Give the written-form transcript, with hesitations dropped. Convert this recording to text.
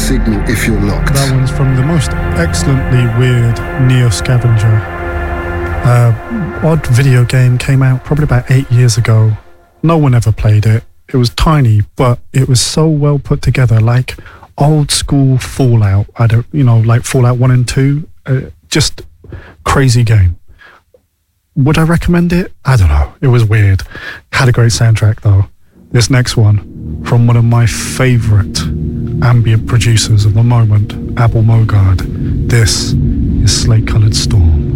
signal if you're locked. That one's from the most excellently weird Neo Scavenger. Odd video game came out probably about 8 years ago. No one ever played it. It was tiny, but it was so well put together, like old school Fallout. Like Fallout 1 and 2. Just crazy game. Would I recommend it? I don't know. It was weird. Had a great soundtrack though. This next one, from one of my favourite ambient producers of the moment, Abel Mogard. This is Slate Coloured Storm.